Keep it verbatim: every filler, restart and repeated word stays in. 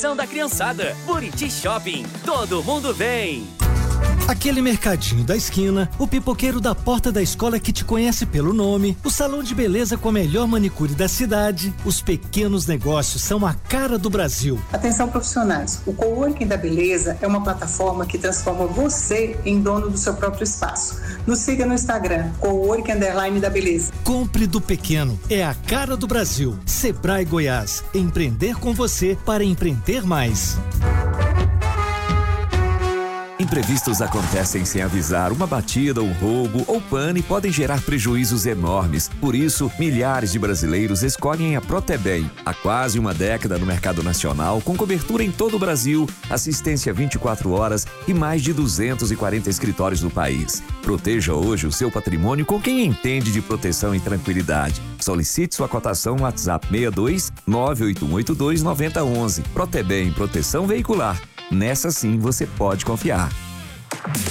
diversão da criançada. Buriti Shopping, todo mundo vem. Aquele mercadinho da esquina, o pipoqueiro da porta da escola que te conhece pelo nome, o salão de beleza com a melhor manicure da cidade. Os pequenos negócios são a cara do Brasil. Atenção profissionais, o Coworking da Beleza é uma plataforma que transforma você em dono do seu próprio espaço. Nos siga no Instagram, Coworking Underline da Beleza. Compre do pequeno, é a cara do Brasil. Sebrae Goiás, empreender com você para empreender mais. Imprevistos acontecem sem avisar. Uma batida, um roubo ou pane podem gerar prejuízos enormes. Por isso, milhares de brasileiros escolhem a Protebem. Há quase uma década no mercado nacional, com cobertura em todo o Brasil, assistência vinte e quatro horas e mais de duzentos e quarenta escritórios no país. Proteja hoje o seu patrimônio com quem entende de proteção e tranquilidade. Solicite sua cotação no WhatsApp seis dois nove oito um oito dois nove zero um um. Protebem, proteção veicular. Nessa sim você pode confiar.